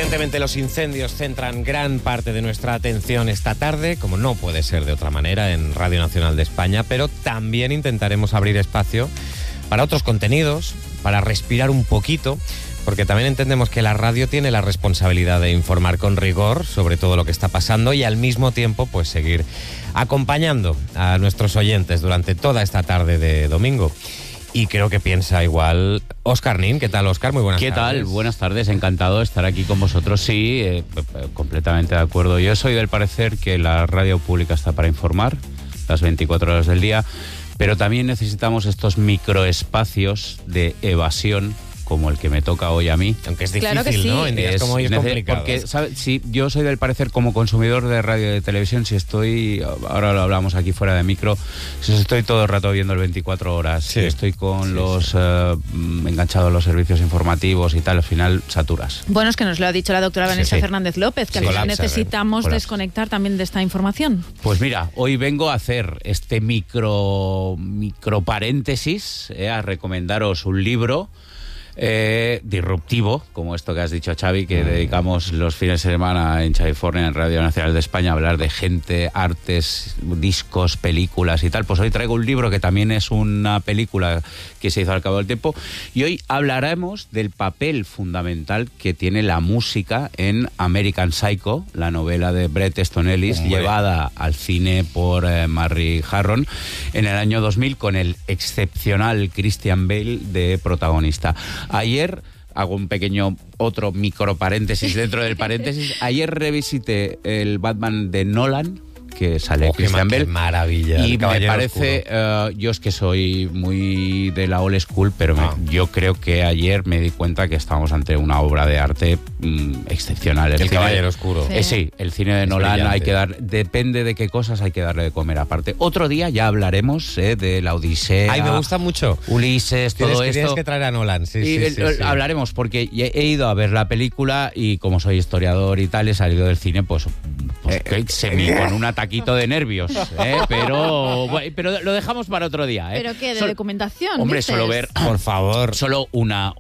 Evidentemente los incendios centran gran parte de nuestra atención esta tarde, como no puede ser de otra manera, en Radio Nacional de España, pero también intentaremos abrir espacio para otros contenidos, para respirar un poquito, porque también entendemos que la radio tiene la responsabilidad de informar con rigor sobre todo lo que está pasando y al mismo tiempo pues seguir acompañando a nuestros oyentes durante toda esta tarde de domingo. Y creo que piensa igual Óscar Nin. ¿Qué tal, Óscar? Muy buenas tardes. ¿Qué tal? Buenas tardes, encantado de estar aquí con vosotros. Sí, completamente de acuerdo. Yo soy del parecer que la radio pública está para informar las 24 horas del día, pero también necesitamos estos microespacios de evasión como el que me toca hoy a mí. Aunque es difícil, claro que sí. ¿no? En días como hoy es complicado. Porque, ¿sabes? Sí, yo soy del parecer, como consumidor de radio y de televisión, si estoy, ahora lo hablamos aquí fuera de micro, si estoy todo el rato viendo el 24 horas, si estoy con enganchado a los servicios informativos y tal, al final saturas. Bueno, es que nos lo ha dicho la doctora Vanessa Fernández López, que al final necesitamos desconectar también de esta información. Pues mira, hoy vengo a hacer este micro paréntesis, a recomendaros un libro disruptivo, como esto que has dicho, Xavi, que dedicamos los fines de semana en California, en Radio Nacional de España, a hablar de gente, artes, discos, películas y tal. Pues hoy traigo un libro que también es una película que se hizo al cabo del tiempo, y hoy hablaremos del papel fundamental que tiene la música en American Psycho, la novela de Bret Easton Ellis, llevada al cine por Mary Harron en el año 2000, con el excepcional Christian Bale de protagonista. Ayer, hago un pequeño otro micro paréntesis dentro del paréntesis, ayer revisité el Batman de Nolan, que sale Christian Bale. ¡Qué maravilla! Y me parece, yo es que soy muy de la old school, pero yo creo que ayer me di cuenta que estamos ante una obra de arte excepcional. El Caballero Oscuro. Sí, el cine de Nolan brillante. Depende de qué cosas hay que darle de comer aparte. Otro día ya hablaremos de la Odisea. Ay, me gusta mucho. Ulises, todo esto. Tienes que traer a Nolan, sí. Hablaremos, porque he ido a ver la película y como soy historiador y tal, he salido del cine pues con un ataquito de nervios, pero lo dejamos para otro día. ¿Pero qué? ¿De documentación? Hombre, dices? solo ver, por favor, solo una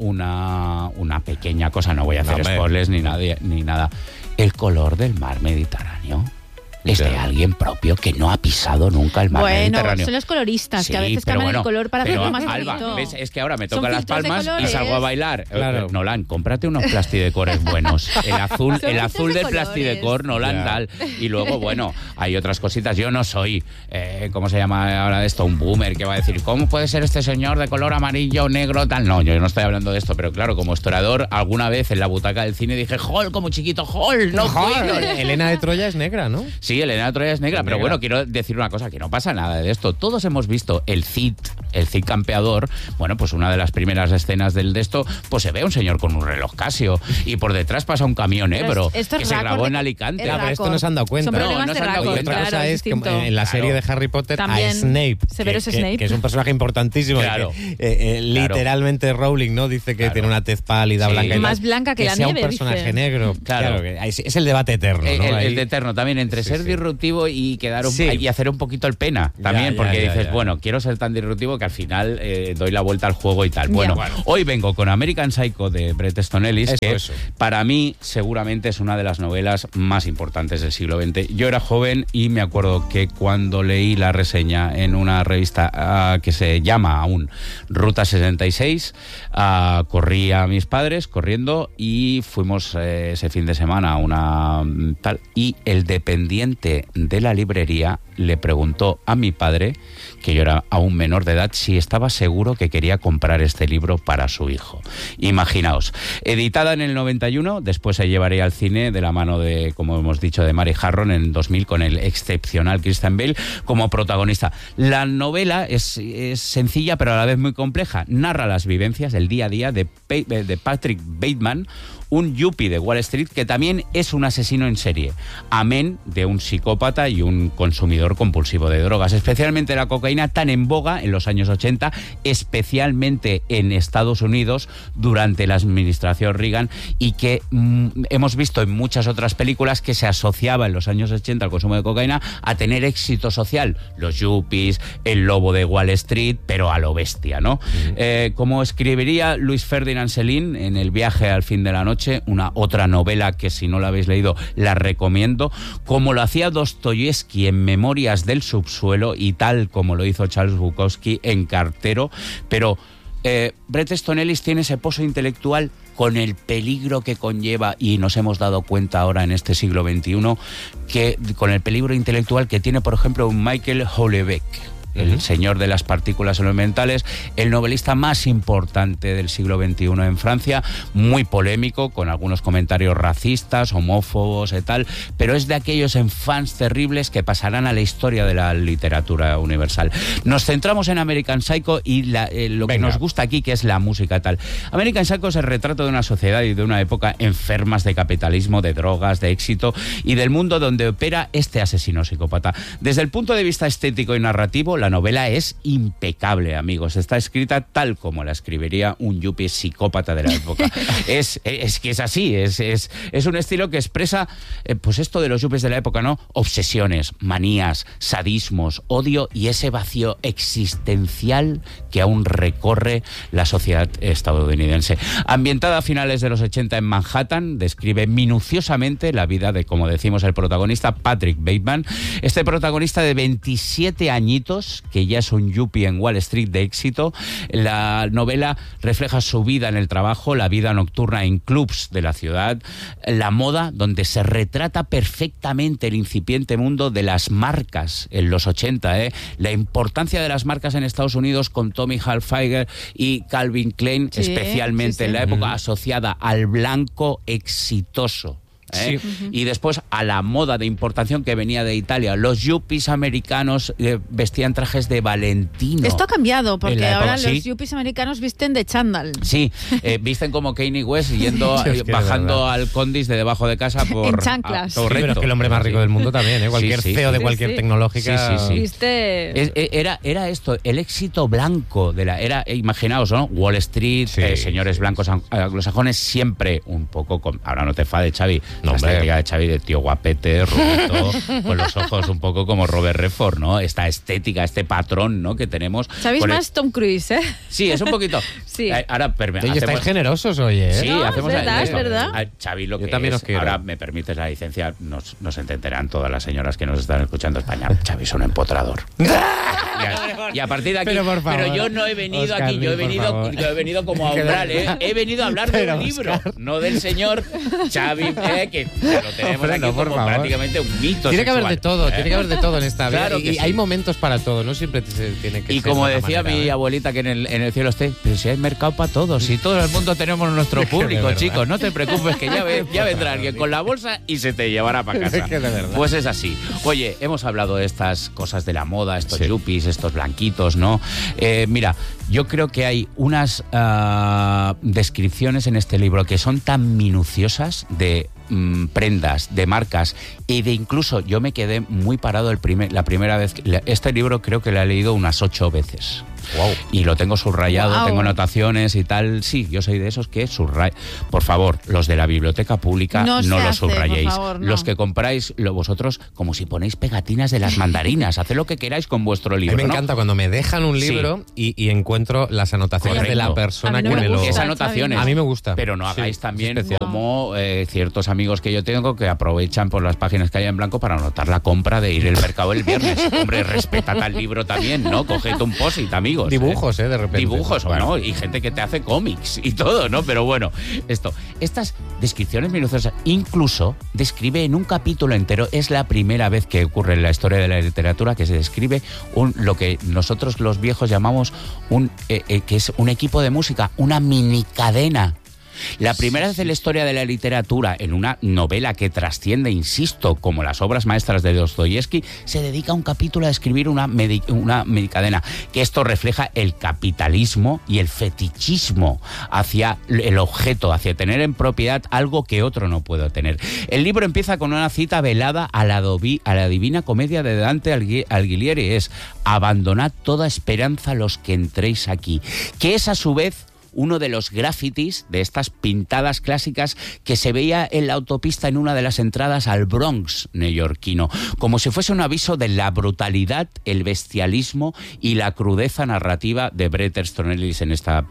pequeña cosa, no voy a hacer spoilers ni nada. El color del mar Mediterráneo es de alguien propio que no ha pisado nunca el mar Mediterráneo. Bueno, son los coloristas, que a veces cambian el color para hacerlo más Alba, bonito. ¿ves? Es que ahora me tocan las palmas y salgo a bailar. Claro. Nolan, cómprate unos plastidecores buenos. El azul del plastidecor, Nolan, tal. Y luego, bueno, hay otras cositas. Yo no soy, ¿cómo se llama ahora esto? Un boomer que va a decir, ¿cómo puede ser este señor de color amarillo, negro, tal? No, yo no estoy hablando de esto, pero claro, como historiador, alguna vez en la butaca del cine dije, ¡Hall, como chiquito, Hall! ¡No puedo! Elena de Troya es negra, ¿no? Sí, Elena de Troya es negra, pero bueno, quiero decir una cosa, que no pasa nada de esto. Todos hemos visto el Cid campeador. Bueno, pues una de las primeras escenas de esto, pues se ve a un señor con un reloj Casio y por detrás pasa un camión Ebro que se grabó en Alicante. Pero esto no se han dado cuenta. No se han dado cuenta. Y otra cosa es que en la serie de Harry Potter también a Snape, que es un personaje importantísimo. Claro. Literalmente Rowling, ¿no? Dice que tiene una tez pálida, blanca. Más blanca que la sea nieve, un personaje dice. negro. Claro, es el debate eterno, ¿no? El eterno también, entre ser disruptivo y quedar y hacer un poquito el pena también, porque dices, bueno, quiero ser tan disruptivo que al final doy la vuelta al juego y tal. Bueno, hoy vengo con American Psycho de Bret Easton Ellis, que para mí seguramente es una de las novelas más importantes del siglo XX. Yo era joven y me acuerdo que cuando leí la reseña en una revista que se llama aún Ruta 66, corrí a mis padres corriendo y fuimos ese fin de semana a una tal, y el dependiente de la librería le preguntó a mi padre, que yo era aún menor de edad, si estaba seguro que quería comprar este libro para su hijo. Imaginaos, editada en el 91, después se llevaría al cine de la mano de, como hemos dicho, de Mary Harron en 2000, con el excepcional Christian Bale como protagonista. La novela es sencilla pero a la vez muy compleja. Narra las vivencias del día a día de Patrick Bateman, un yuppie de Wall Street que también es un asesino en serie, amén de un psicópata y un consumidor compulsivo de drogas, especialmente la cocaína, tan en boga en los años 80, especialmente en Estados Unidos durante la administración Reagan, y que hemos visto en muchas otras películas que se asociaba en los años 80 al consumo de cocaína a tener éxito social. Los yuppies, el lobo de Wall Street, pero a lo bestia, ¿no? Como escribiría Luis Ferdinand Céline en El viaje al fin de la noche, noche, una otra novela que si no la habéis leído la recomiendo, como lo hacía Dostoyevsky en Memorias del subsuelo y tal como lo hizo Charles Bukowski en Cartero, pero Bret Easton Ellis tiene ese pozo intelectual con el peligro que conlleva, y nos hemos dado cuenta ahora en este siglo XXI, que con el peligro intelectual que tiene, por ejemplo, un Michael Houellebecq, el señor de las partículas elementales, el novelista más importante del siglo XXI en Francia, muy polémico, con algunos comentarios racistas, homófobos y tal, pero es de aquellos fans terribles que pasarán a la historia de la literatura universal. Nos centramos en American Psycho y lo que nos gusta aquí, que es la música tal. American Psycho es el retrato de una sociedad y de una época enfermas de capitalismo, de drogas, de éxito y del mundo donde opera este asesino psicópata. Desde el punto de vista estético y narrativo, la novela es impecable, amigos. Está escrita tal como la escribiría un yuppie psicópata de la época. es que es así, es un estilo que expresa pues esto de los yuppies de la época, ¿no? Obsesiones, manías, sadismos, odio y ese vacío existencial que aún recorre la sociedad estadounidense. Ambientada a finales de los 80 en Manhattan, describe minuciosamente la vida de, como decimos, el protagonista Patrick Bateman. Este protagonista de 27 añitos, que ya es un yuppie en Wall Street de éxito. La novela refleja su vida en el trabajo, la vida nocturna en clubs de la ciudad, la moda, donde se retrata perfectamente el incipiente mundo de las marcas en los 80, la importancia de las marcas en Estados Unidos con Tommy Hilfiger y Calvin Klein, especialmente en la época asociada al blanco exitoso. Sí. Y después a la moda de importación que venía de Italia. Los yuppies americanos vestían trajes de Valentino. Esto ha cambiado, porque ahora los yuppies americanos visten de chándal. Sí, visten como Kanye West yendo bajando al Condis de debajo de casa por... En chanclas. Sí, pero es que el hombre más rico del mundo también, cualquier CEO de cualquier tecnológica... Viste... Era esto, el éxito blanco de la... imaginaos, ¿no? Wall Street, señores blancos anglosajones, siempre un poco... ahora no te fades, Xavi. La estética de Xavi, de tío guapete, rubito, con los ojos un poco como Robert Redford, ¿no? Esta estética, este patrón, ¿no? Que tenemos. Xavi es más Tom Cruise, ¿eh? Sí, es un poquito. Sí. Ahora, oye, estáis generosos hoy, ¿eh? Sí, no, hacemos es verdad. Xavi, lo yo que también es, ahora me permites la licencia, nos entenderán todas las señoras que nos están escuchando España. Xavi es un empotrador. Y a partir de aquí, pero yo no he venido Oscar, aquí, yo he venido como a umbral, ¿eh? He venido a hablar de un libro, no del señor Xavi, que lo tenemos aquí como prácticamente un mito tiene sexual. Que haber de todo, tiene que haber de todo en esta vida. Claro y hay momentos para todo, no siempre tiene que ser. Y como decía mi abuelita, que en el cielo esté, pero si hay mercado para todos, si todo el mundo tenemos nuestro público, chicos, no te preocupes, que ya vendrá alguien con la bolsa y se te llevará para casa. Pues es así. Oye, hemos hablado de estas cosas de la moda, estos yuppies, estos blanquitos, ¿no? Mira, yo creo que hay unas descripciones en este libro que son tan minuciosas de prendas, de marcas y de incluso yo me quedé muy parado la primera vez. Este libro creo que lo he leído unas 8 veces. Wow. Y lo tengo subrayado, tengo anotaciones y tal. Sí, yo soy de esos que subrayo. Por favor, los de la biblioteca pública no lo subrayéis. Por favor, no. Los que compráis vosotros, como si ponéis pegatinas de las mandarinas. Haced lo que queráis con vuestro libro. A mí me encanta cuando me dejan un libro y encuentro las anotaciones de la persona que me lo... Esas anotaciones. A mí me gusta. Pero no hagáis también como ciertos amigos que yo tengo que aprovechan por las páginas que hay en blanco para anotar la compra de ir al mercado el viernes. Hombre, respetad al libro también, ¿no? Coged un post-it, amigos. Dibujos, de repente. Dibujos, bueno, y gente que te hace cómics y todo, ¿no? Pero bueno, estas descripciones minuciosas, incluso describe en un capítulo entero, es la primera vez que ocurre en la historia de la literatura que se describe lo que nosotros los viejos llamamos que es un equipo de música, una minicadena. La primera vez en la historia de la literatura, en una novela que trasciende, insisto, como las obras maestras de Dostoyevsky, se dedica un capítulo a escribir una minicadena, que esto refleja el capitalismo y el fetichismo hacia el objeto, hacia tener en propiedad algo que otro no puede tener. El libro empieza con una cita velada a la Divina Comedia de Dante Alighieri, es: abandonad toda esperanza los que entréis aquí, que es a su vez uno de los grafitis, de estas pintadas clásicas que se veía en la autopista en una de las entradas al Bronx neoyorquino, como si fuese un aviso de la brutalidad, el bestialismo y la crudeza narrativa de Bret Easton Ellis en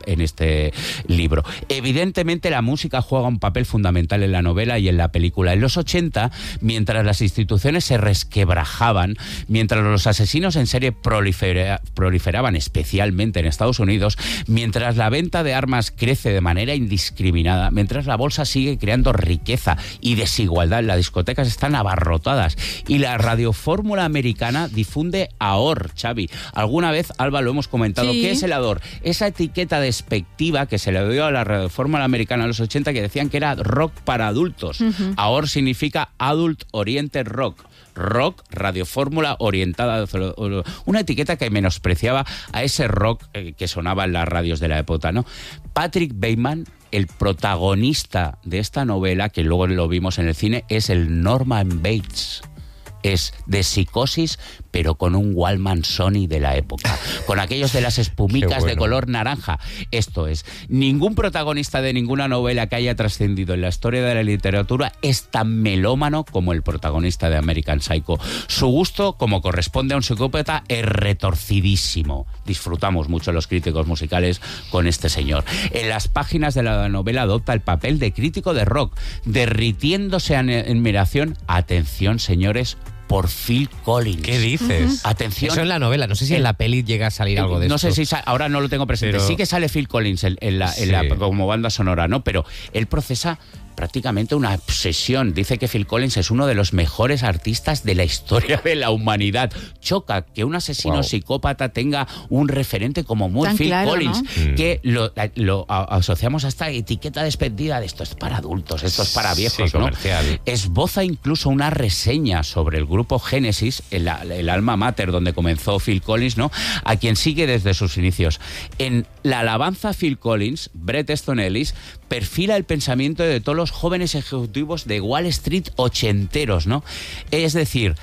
este libro. Evidentemente la música juega un papel fundamental en la novela y en la película. En los 80, mientras las instituciones se resquebrajaban, mientras los asesinos en serie proliferaban especialmente en Estados Unidos, mientras la venta de armas crece de manera indiscriminada, mientras la bolsa sigue creando riqueza y desigualdad, las discotecas están abarrotadas y la radiofórmula americana difunde AOR, Xavi. Alguna vez, Alba, lo hemos comentado. Sí. ¿Qué es el AOR? Esa etiqueta despectiva que se le dio a la radiofórmula americana en los 80 que decían que era rock para adultos. AOR significa Adult Oriented Rock. Rock, radiofórmula orientada, una etiqueta que menospreciaba a ese rock que sonaba en las radios de la época, ¿no? Patrick Bateman, el protagonista de esta novela, que luego lo vimos en el cine, es el Norman Bates. Es de Psicosis, pero con un Walkman Sony de la época, con aquellos de las espumicas de color naranja. Esto es, ningún protagonista de ninguna novela que haya trascendido en la historia de la literatura es tan melómano como el protagonista de American Psycho. Su gusto, como corresponde a un psicópata, es retorcidísimo. Disfrutamos mucho los críticos musicales con este señor. En las páginas de la novela adopta el papel de crítico de rock, derritiéndose en admiración, atención señores, por Phil Collins. ¿Qué dices? Atención. Eso en la novela. No sé si en la peli llega a salir algo de eso. No sé si ahora no lo tengo presente. Pero sí que sale Phil Collins en la como banda sonora, ¿no? Pero él procesa prácticamente una obsesión. Dice que Phil Collins es uno de los mejores artistas de la historia de la humanidad. Choca que un asesino psicópata tenga un referente como Phil Collins, ¿no? Que lo asociamos a esta etiqueta despedida de esto es para adultos, esto es para viejos, ¿no? Esboza incluso una reseña sobre el grupo Genesis, el alma mater donde comenzó Phil Collins, ¿no? A quien sigue desde sus inicios. En la alabanza a Phil Collins, Bret Easton Ellis perfila el pensamiento de todos los jóvenes ejecutivos de Wall Street ochenteros, ¿no? Es decir,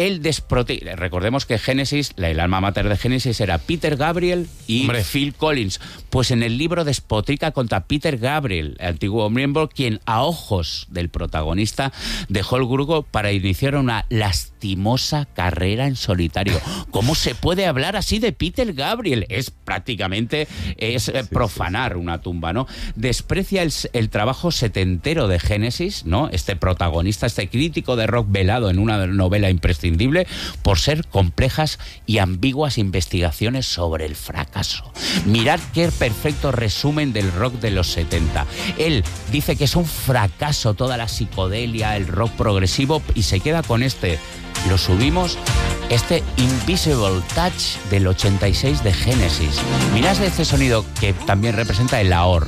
recordemos que Genesis, el alma mater de Genesis era Peter Gabriel y Phil Collins. Pues en el libro despotrica contra Peter Gabriel, el antiguo miembro, quien a ojos del protagonista dejó el grupo para iniciar una lastimosa carrera en solitario. ¿Cómo se puede hablar así de Peter Gabriel? Es prácticamente profanar una tumba, ¿no? Desprecia el trabajo setentero de Genesis, ¿no? Este protagonista, este crítico de rock velado en una novela imprescindible por ser complejas y ambiguas investigaciones sobre el fracaso. Mirad qué perfecto resumen del rock de los 70. Él dice que es un fracaso toda la psicodelia, el rock progresivo, y se queda con lo subimos, Invisible Touch del 86 de Genesis. Mirad este sonido que también representa el AOR.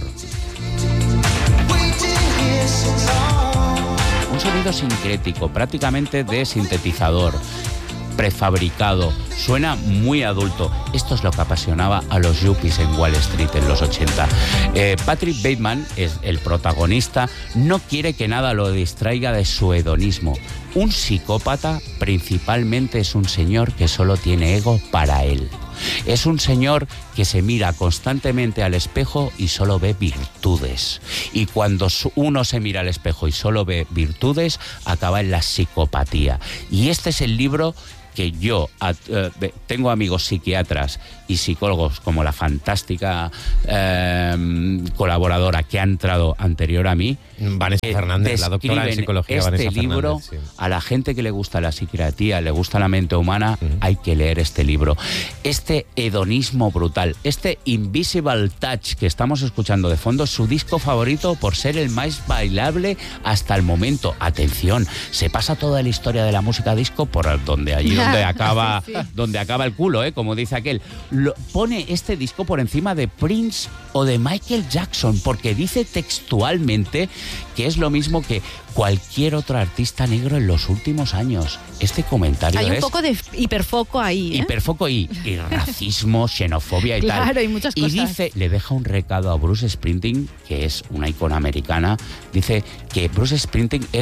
Un sonido sincrético, prácticamente de sintetizador, prefabricado, suena muy adulto. Esto es lo que apasionaba a los yuppies en Wall Street en los 80. Patrick Bateman, es el protagonista, no quiere que nada lo distraiga de su hedonismo. Un psicópata principalmente es un señor que solo tiene ego para él. Es un señor que se mira constantemente al espejo y solo ve virtudes. Y cuando uno se mira al espejo y solo ve virtudes, acaba en la psicopatía. Y este es el libro que yo tengo amigos psiquiatras y psicólogos como la fantástica colaboradora que ha entrado anterior a mí, Vanessa Fernández, la doctora en psicología. Este libro, sí. A la gente que le gusta la psiquiatría, le gusta la mente humana, hay que leer este libro. Este hedonismo brutal, Invisible Touch que estamos escuchando de fondo, es su disco favorito por ser el más bailable hasta el momento. Atención, se pasa toda la historia de la música disco por donde acaba, sí. Donde acaba el culo, como dice aquel. Pone este disco por encima de Prince o de Michael Jackson, porque dice textualmente que es lo mismo que cualquier otro artista negro en los últimos años. Este comentario hay un poco de hiperfoco ahí, hiperfoco y racismo, xenofobia y tal. Claro, y muchas cosas. Y dice, le deja un recado a Bruce Springsteen, que es una icona americana, dice que Bruce Springsteen es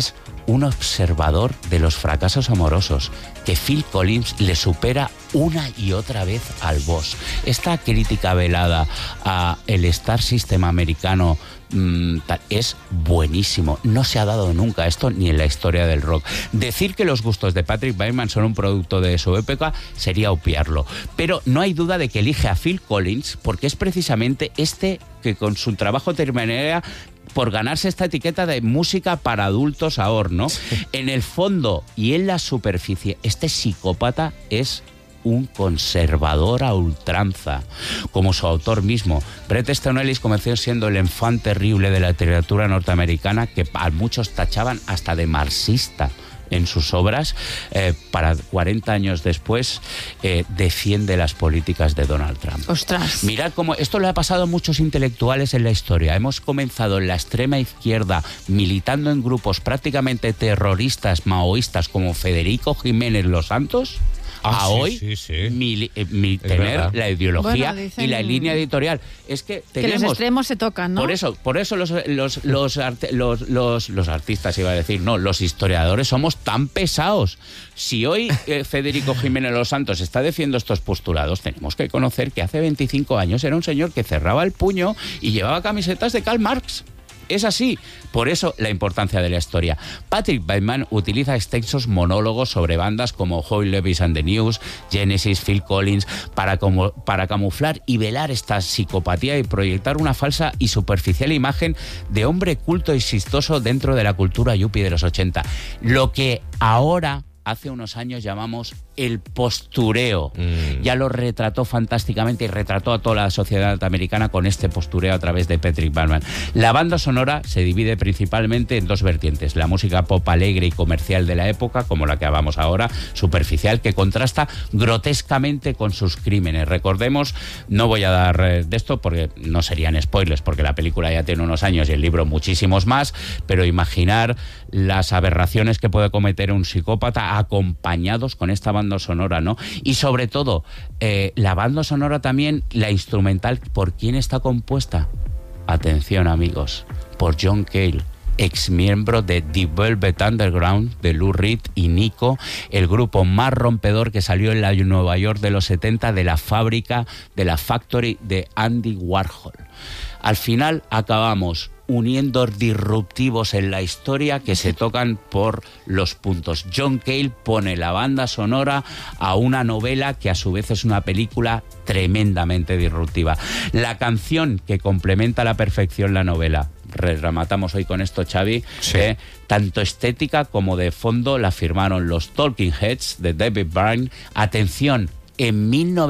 un observador de los fracasos amorosos, que Phil Collins le supera una y otra vez al boss. Esta crítica velada a el Star System americano es buenísimo. No se ha dado nunca esto ni en la historia del rock. Decir que los gustos de Patrick Bateman son un producto de su época sería obviarlo. Pero no hay duda de que elige a Phil Collins porque es precisamente este que con su trabajo terminaría por ganarse esta etiqueta de música para adultos ahora, ¿no? En el fondo y en la superficie, este psicópata es un conservador a ultranza, como su autor mismo. Bret Easton Ellis comenzó siendo el enfant terrible de la literatura norteamericana, que a muchos tachaban hasta de marxista en sus obras. Para 40 años después defiende las políticas de Donald Trump. ¡Ostras! Mirad cómo esto le ha pasado a muchos intelectuales en la historia. Hemos comenzado en la extrema izquierda militando en grupos prácticamente terroristas maoístas como Federico Jiménez Los Santos, a hoy tener la ideología y la línea editorial. Es que tenemos, los extremos se tocan, ¿no? Por eso los artistas, iba a decir, no, los historiadores somos tan pesados. Si hoy Federico Jiménez Los Santos está defendiendo estos postulados, tenemos que conocer que hace 25 años era un señor que cerraba el puño y llevaba camisetas de Karl Marx. Es así. Por eso la importancia de la historia. Patrick Bateman utiliza extensos monólogos sobre bandas como Hoy Lewis and the News, Genesis, Phil Collins, para camuflar y velar esta psicopatía y proyectar una falsa y superficial imagen de hombre culto y exitoso dentro de la cultura yuppie de los 80. Lo que ahora, hace unos años, llamamos el postureo. Ya lo retrató fantásticamente y retrató a toda la sociedad norteamericana con este postureo a través de Patrick Bateman. La banda sonora se divide principalmente en dos vertientes: la música pop alegre y comercial de la época, como la que hablamos ahora, superficial, que contrasta grotescamente con sus crímenes. Recordemos, no voy a dar de esto porque no serían spoilers, porque la película ya tiene unos años y el libro muchísimos más, pero imaginar las aberraciones que puede cometer un psicópata acompañados con esta banda sonora, ¿no? Y sobre todo, la banda sonora también, la instrumental, ¿por quién está compuesta? Atención, amigos, por John Cale, ex miembro de The Velvet Underground, de Lou Reed y Nico, el grupo más rompedor que salió en la Nueva York de los 70, de la Factory de Andy Warhol. Al final acabamos uniendo disruptivos en la historia que se tocan por los puntos. John Cale pone la banda sonora a una novela que a su vez es una película tremendamente disruptiva. La canción que complementa a la perfección la novela, rematamos hoy con esto, Xavi, sí. Tanto estética como de fondo la firmaron los Talking Heads de David Byrne. Atención, en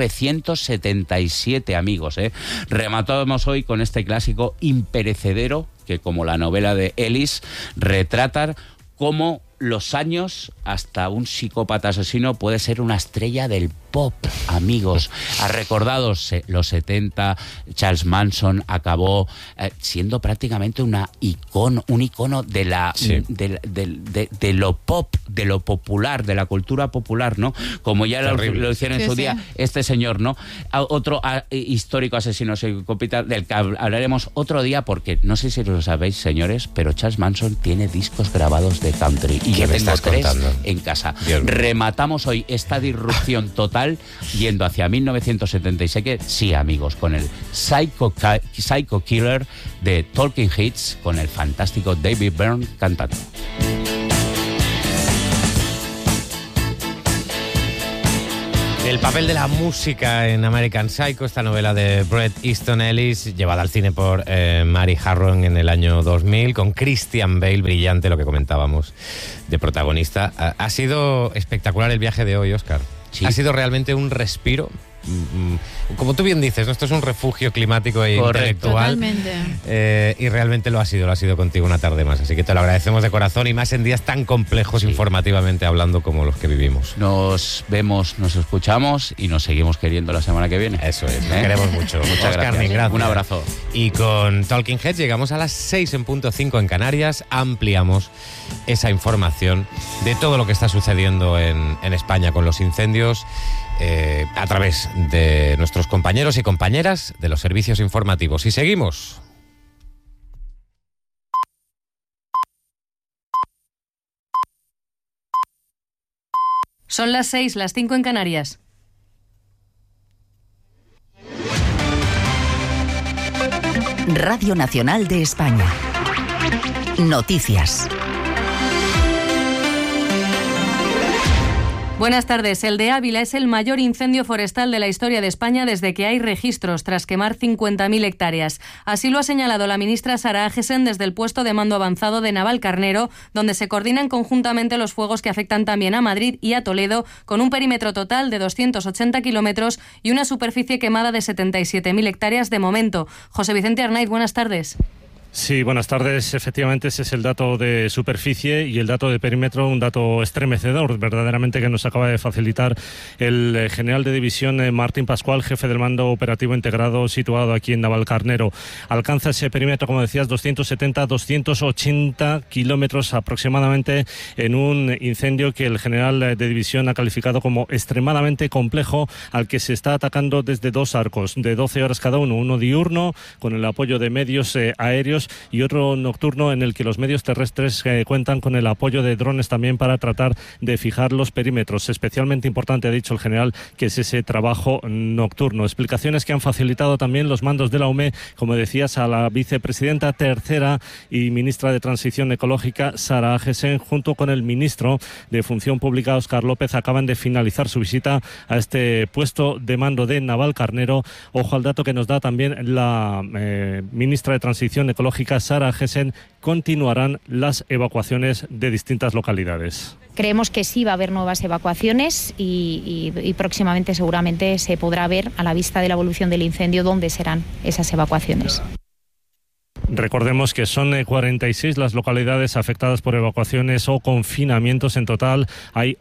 1977, amigos. Rematamos hoy con este clásico imperecedero que, como la novela de Ellis, retrata cómo los años hasta un psicópata asesino puede ser una estrella del pop, amigos. Ha recordado los 70, Charles Manson acabó siendo prácticamente un icono de la de lo pop, de lo popular, de la cultura popular, ¿no? Como ya lo hicieron en su día este señor, ¿no? Otro histórico asesino psicópata del que hablaremos otro día, porque no sé si lo sabéis, señores, pero Charles Manson tiene discos grabados de country y yo tengo 3 en casa. Bien. Rematamos hoy esta disrupción total yendo hacia 1976, sí, amigos, con el Psycho Killer de Talking Heads, con el fantástico David Byrne cantando. El papel de la música en American Psycho, esta novela de Bret Easton Ellis, llevada al cine por Mary Harron en el año 2000, con Christian Bale, brillante, lo que comentábamos, de protagonista. Ha sido espectacular el viaje de hoy, Óscar. Sí. Ha sido realmente un respiro. Como tú bien dices, ¿no? Esto es un refugio climático e intelectual. Totalmente. Y realmente lo ha sido contigo una tarde más. Así que te lo agradecemos de corazón, y más en días tan complejos informativamente hablando como los que vivimos. Nos vemos, nos escuchamos y nos seguimos queriendo la semana que viene. Eso es, nos queremos mucho. Muchas gracias. Un abrazo. Y con Talking Heads llegamos a las 6:05 en Canarias. Ampliamos esa información de todo lo que está sucediendo en España con los incendios, a través de nuestros compañeros y compañeras de los servicios informativos. Y seguimos. Son las 6, las 5 en Canarias. Radio Nacional de España. Noticias. Buenas tardes. El de Ávila es el mayor incendio forestal de la historia de España desde que hay registros, tras quemar 50.000 hectáreas. Así lo ha señalado la ministra Sara Agesen desde el puesto de mando avanzado de Navalcarnero, donde se coordinan conjuntamente los fuegos que afectan también a Madrid y a Toledo, con un perímetro total de 280 kilómetros y una superficie quemada de 77.000 hectáreas de momento. José Vicente Arnaiz, buenas tardes. Sí, buenas tardes. Efectivamente, ese es el dato de superficie y el dato de perímetro, un dato estremecedor, verdaderamente, que nos acaba de facilitar el general de división Martín Pascual, jefe del mando operativo integrado situado aquí en Navalcarnero. Alcanza ese perímetro, como decías, 280 kilómetros aproximadamente, en un incendio que el general de división ha calificado como extremadamente complejo, al que se está atacando desde dos arcos de 12 horas cada uno diurno con el apoyo de medios aéreos y otro nocturno, en el que los medios terrestres cuentan con el apoyo de drones también para tratar de fijar los perímetros. Especialmente importante, ha dicho el general, que es ese trabajo nocturno. Explicaciones que han facilitado también los mandos de la UME, como decías, a la vicepresidenta tercera y ministra de Transición Ecológica, Sara Agesen, junto con el ministro de Función Pública, Óscar López, acaban de finalizar su visita a este puesto de mando de Navalcarnero. Ojo al dato que nos da también la ministra de Transición Ecológica, Sara Agesen: continuarán las evacuaciones de distintas localidades. Creemos que sí va a haber nuevas evacuaciones y próximamente seguramente se podrá ver, a la vista de la evolución del incendio, dónde serán esas evacuaciones. Recordemos que son 46 las localidades afectadas por evacuaciones o confinamientos. En total hay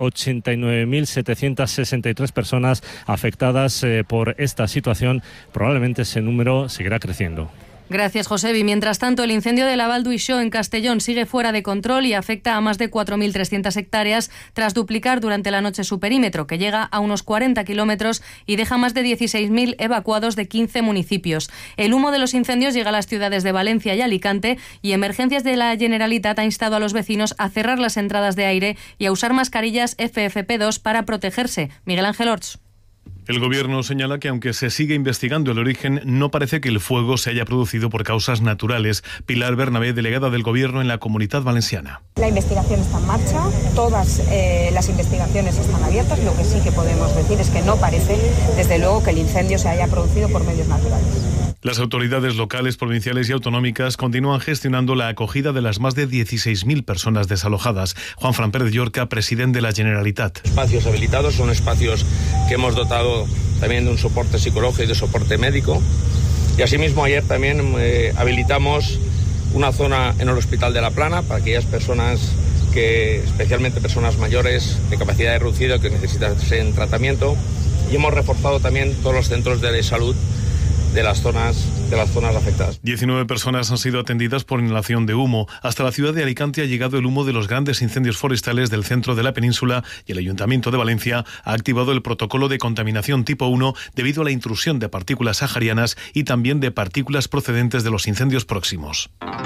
89.763 personas afectadas por esta situación. Probablemente ese número seguirá creciendo. Gracias, Josebi. Mientras tanto, el incendio de la Val d'Uixó en Castellón sigue fuera de control y afecta a más de 4.300 hectáreas tras duplicar durante la noche su perímetro, que llega a unos 40 kilómetros y deja más de 16.000 evacuados de 15 municipios. El humo de los incendios llega a las ciudades de Valencia y Alicante, y Emergencias de la Generalitat ha instado a los vecinos a cerrar las entradas de aire y a usar mascarillas FFP2 para protegerse. Miguel Ángel Orts. El Gobierno señala que, aunque se sigue investigando el origen, no parece que el fuego se haya producido por causas naturales. Pilar Bernabé, delegada del Gobierno en la Comunidad Valenciana. La investigación está en marcha, todas las investigaciones están abiertas. Lo que sí que podemos decir es que no parece, desde luego, que el incendio se haya producido por medios naturales. Las autoridades locales, provinciales y autonómicas continúan gestionando la acogida de las más de 16.000 personas desalojadas. Juanfran Pérez Llorca, presidente de la Generalitat. Espacios habilitados son espacios que hemos dotado también de un soporte psicológico y de soporte médico. Y asimismo, ayer también habilitamos una zona en el Hospital de La Plana para aquellas personas especialmente personas mayores de capacidad reducida, que necesitan tratamiento. Y hemos reforzado también todos los centros de salud de las zonas afectadas. 19 personas han sido atendidas por inhalación de humo. Hasta la ciudad de Alicante ha llegado el humo de los grandes incendios forestales del centro de la península, y el Ayuntamiento de Valencia ha activado el protocolo de contaminación tipo 1 debido a la intrusión de partículas saharianas y también de partículas procedentes de los incendios próximos.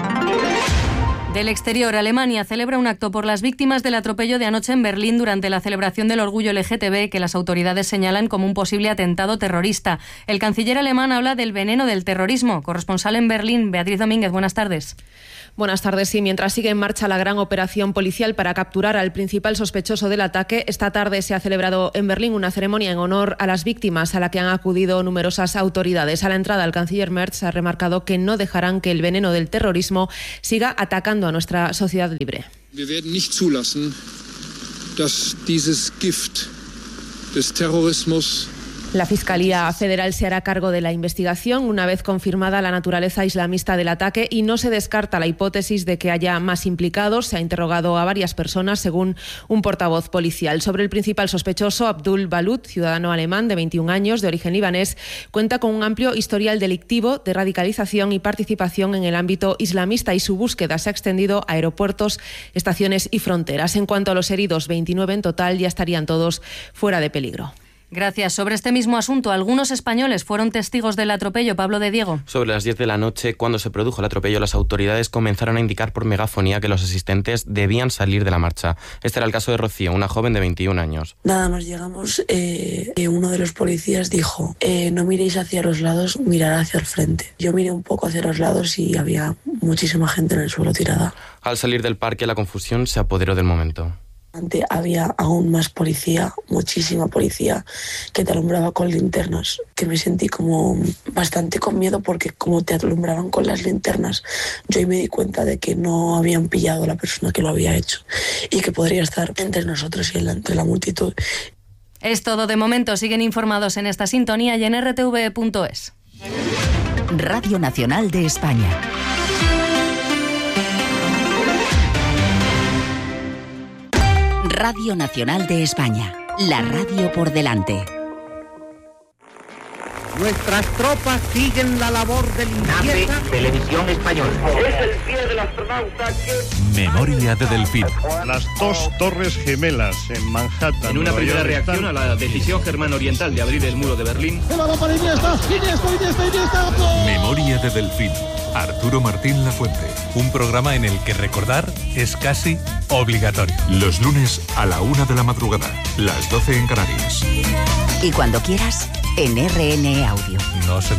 Del exterior, Alemania celebra un acto por las víctimas del atropello de anoche en Berlín durante la celebración del orgullo LGTB, que las autoridades señalan como un posible atentado terrorista. El canciller alemán habla del veneno del terrorismo. Corresponsal en Berlín, Beatriz Domínguez, buenas tardes. Buenas tardes. Sí, mientras sigue en marcha la gran operación policial para capturar al principal sospechoso del ataque, esta tarde se ha celebrado en Berlín una ceremonia en honor a las víctimas, a la que han acudido numerosas autoridades. A la entrada, el canciller Merz ha remarcado que no dejarán que el veneno del terrorismo siga atacando a nuestra sociedad libre. Wir werden nicht zulassen, dass dieses Gift des Terrorismus. La Fiscalía Federal se hará cargo de la investigación una vez confirmada la naturaleza islamista del ataque, y no se descarta la hipótesis de que haya más implicados. Se ha interrogado a varias personas, según un portavoz policial. Sobre el principal sospechoso, Abdul Balut, ciudadano alemán de 21 años, de origen libanés, cuenta con un amplio historial delictivo de radicalización y participación en el ámbito islamista, y su búsqueda se ha extendido a aeropuertos, estaciones y fronteras. En cuanto a los heridos, 29 en total, ya estarían todos fuera de peligro. Gracias. Sobre este mismo asunto, algunos españoles fueron testigos del atropello. Pablo de Diego. Sobre las 10 de la noche, cuando se produjo el atropello, las autoridades comenzaron a indicar por megafonía que los asistentes debían salir de la marcha. Este era el caso de Rocío, una joven de 21 años. Nada más llegamos, uno de los policías dijo, no miréis hacia los lados, mirad hacia el frente. Yo miré un poco hacia los lados y había muchísima gente en el suelo tirada. Al salir del parque, la confusión se apoderó del momento. Había aún más policía, muchísima policía, que te alumbraba con linternas, que me sentí como bastante con miedo porque como te alumbraban con las linternas, yo ahí me di cuenta de que no habían pillado a la persona que lo había hecho y que podría estar entre nosotros y entre la multitud. Es todo de momento. Siguen informados en esta sintonía y en rtv.es. Radio Nacional de España. Radio Nacional de España, la radio por delante. Nuestras tropas siguen la labor de limpieza. Televisión Española. Es el pie del astronauta que... Memoria de Delfín. Las dos torres gemelas en Manhattan. En una primera reacción a la decisión germano-oriental de abrir el muro de Berlín. Memoria de Delfín. Arturo Martín Lafuente. Un programa en el que recordar es casi obligatorio. Los lunes a la 1 de la madrugada, las 12 en Canarias. Y cuando quieras, en RN Audio. No se